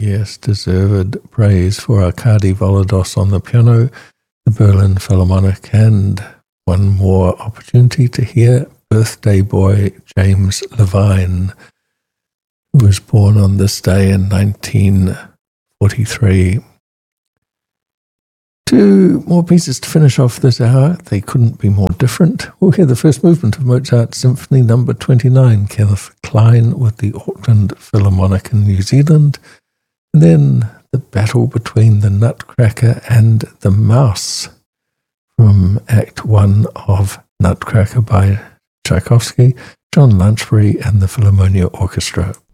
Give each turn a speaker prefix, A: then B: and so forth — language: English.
A: Yes, deserved praise for Arkady Volodos on the piano, the Berlin Philharmonic, and one more opportunity to hear birthday boy James Levine, who was born on this day in 1943. Two more pieces to finish off this hour. They couldn't be more different. We'll hear the first movement of Mozart's Symphony No. 29, Kenneth Klein with the Auckland Philharmonic in New Zealand, and then the battle between the Nutcracker and the Mouse from Act 1 of Nutcracker by Tchaikovsky, John Lunchbury and the Philharmonia Orchestra.